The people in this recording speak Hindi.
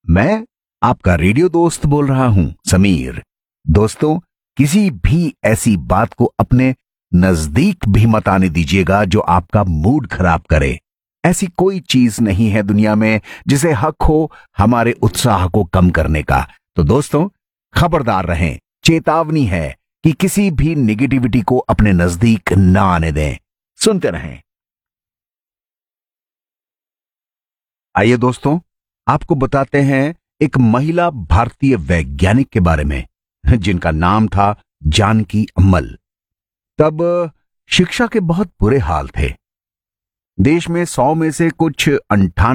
मैं आपका रेडियो दोस्त बोल रहा हूं, समीर। दोस्तों, किसी भी ऐसी बात को अपने नजदीक भी मत आने दीजिएगा जो आपका मूड खराब करे। ऐसी कोई चीज नहीं है दुनिया में जिसे हक हो हमारे उत्साह को कम करने का। तो दोस्तों, खबरदार रहें, चेतावनी है कि किसी भी निगेटिविटी को अपने नजदीक ना आने दें। सुनते रहें। आइए दोस्तों, आपको बताते हैं एक महिला भारतीय वैज्ञानिक के बारे में जिनका नाम था जानकी अम्मल। तब शिक्षा के बहुत बुरे हाल थे। देश में 100 में से कुछ 98